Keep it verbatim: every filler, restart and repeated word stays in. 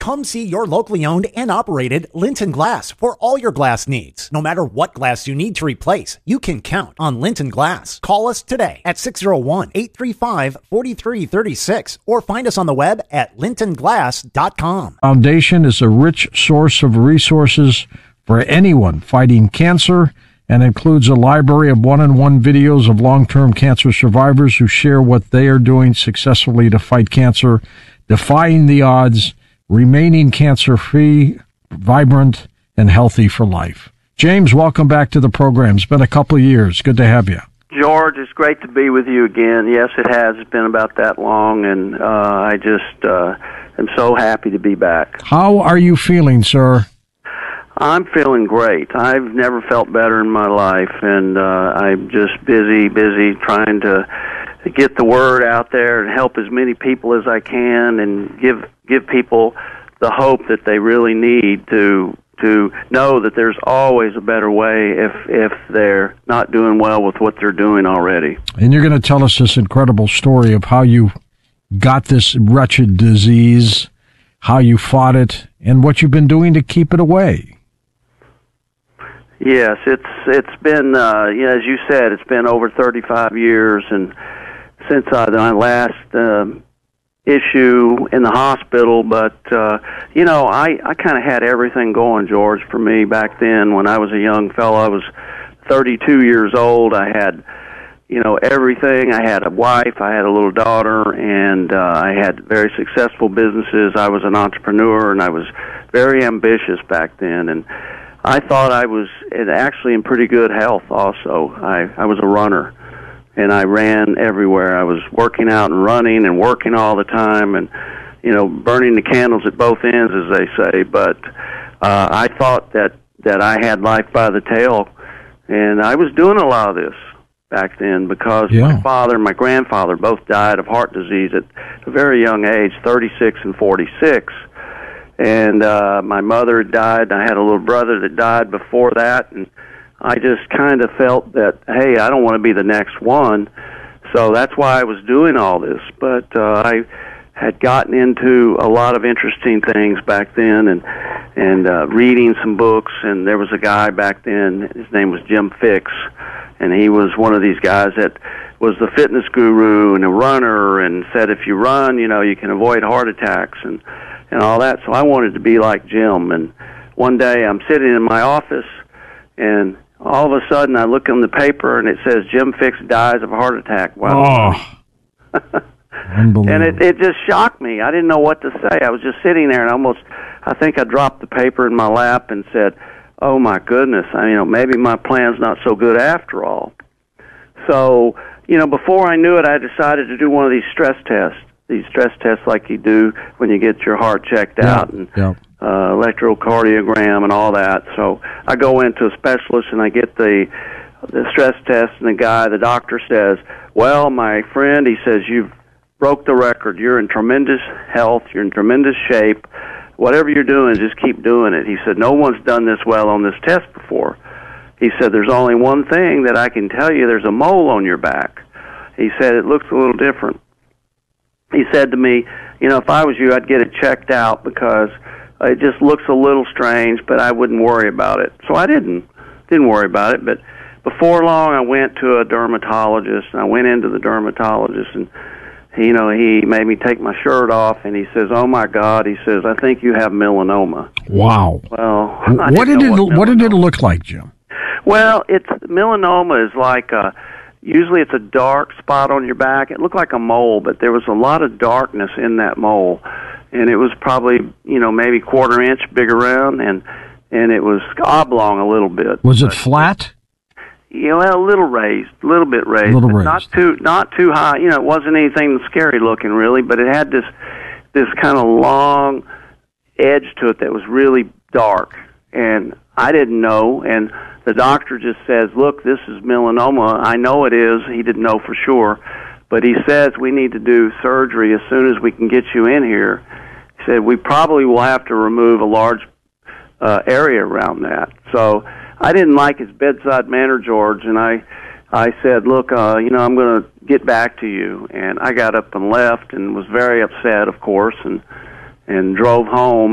Come see your locally owned and operated Linton Glass for all your glass needs. No matter what glass you need to replace, you can count on Linton Glass. Call us today at six oh one, eight three five, four three three six or find us on the web at linton glass dot com. Foundation is a rich source of resources for anyone fighting cancer and includes a library of one-on-one videos of long-term cancer survivors who share what they are doing successfully to fight cancer, defying the odds, remaining cancer-free, vibrant, and healthy for life. James, welcome back to the program. It's been a couple of years. Good to have you. George, it's great to be with you again. Yes, it has. It's been about that long, and uh, I just uh, am so happy to be back. How are you feeling, sir? I'm feeling great. I've never felt better in my life, and uh, I'm just busy, busy trying to get the word out there and help as many people as I can and give give people the hope that they really need to to know that there's always a better way if if they're not doing well with what they're doing already. And you're going to tell us this incredible story of how you got this wretched disease, how you fought it, and what you've been doing to keep it away. Yes, it's it's been, uh, you know, as you said, it's been over thirty-five years, and since uh, my last um, issue in the hospital, but, uh, you know, I, I kind of had everything going, George, for me back then when I was a young fellow. I was thirty-two years old. I had, you know, everything. I had a wife, I had a little daughter, and uh, I had very successful businesses. I was an entrepreneur, and I was very ambitious back then, and I thought I was actually in pretty good health also. I, I was a runner, and I ran everywhere. I was working out and running and working all the time and, you know, burning the candles at both ends, as they say. But uh, I thought that, that I had life by the tail, and I was doing a lot of this back then because yeah. my father and my grandfather both died of heart disease at a very young age, thirty-six and forty-six. And uh, my mother had died, and I had a little brother that died before that, and I just kind of felt that, hey, I don't want to be the next one, so that's why I was doing all this. But uh, I had gotten into a lot of interesting things back then, and and uh, reading some books, and there was a guy back then, his name was Jim Fixx, and he was one of these guys that was the fitness guru and a runner, and said if you run, you know, you can avoid heart attacks, and and all that. So I wanted to be like Jim. And one day I'm sitting in my office, and all of a sudden I look in the paper, and it says Jim Fixx dies of a heart attack. Wow. Oh. Unbelievable. And it, it just shocked me. I didn't know what to say. I was just sitting there, and almost, I think I dropped the paper in my lap and said, oh, my goodness, I, you know, maybe my plan's not so good after all. So, you know, before I knew it, I decided to do one of these stress tests. These stress tests like you do when you get your heart checked yeah, out and yeah. uh, electrocardiogram and all that. So I go into a specialist and I get the the stress test, and the guy, the doctor says, well, my friend, he says, you've broke the record. You're in tremendous health. You're in tremendous shape. Whatever you're doing, just keep doing it. He said, no one's done this well on this test before. He said, there's only one thing that I can tell you. There's a mole on your back. He said, it looks a little different. He said to me, you know, if I was you, I'd get it checked out because it just looks a little strange, but I wouldn't worry about it. So I didn't, didn't worry about it. But before long, I went to a dermatologist, and I went into the dermatologist, and, you know, he made me take my shirt off, and he says, oh, my God, he says, I think you have melanoma. Wow. Well, what did it what, what did it look like, Jim? Well, it's melanoma is like a... Usually it's a dark spot on your back. It looked like a mole, but there was a lot of darkness in that mole. And it was probably, you know, maybe quarter inch big around, and and it was oblong a little bit. Was it flat? You know, a little raised, a little bit raised. A little but raised. Not too, not too high. You know, it wasn't anything scary looking, really, but it had this, this kind of long edge to it that was really dark. And I didn't know, and the doctor just says, look, this is melanoma. I know it is. He didn't know for sure. But he says we need to do surgery as soon as we can get you in here. He said we probably will have to remove a large uh, area around that. So I didn't like his bedside manner, George, and I I said, look, uh, you know, I'm going to get back to you. And I got up and left and was very upset, of course, and and drove home.